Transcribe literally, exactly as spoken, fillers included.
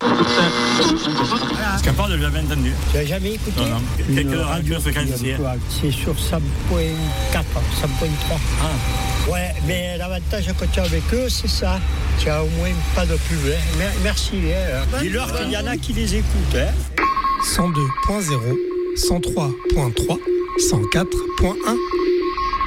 Scapard, je l'ai jamais entendu. Tu n'as jamais écouté? Non, non. Quelques radio fréquenciers. C'est sur cent point quatre, cent point trois. Ah. Ouais, mais l'avantage quand tu es avec eux, c'est ça. Tu as au moins pas de pub. Hein. Merci. Hein. Dis-leur qu'il y en a qui les écoutent. Hein. cent deux point zéro, cent trois point trois, cent quatre point un.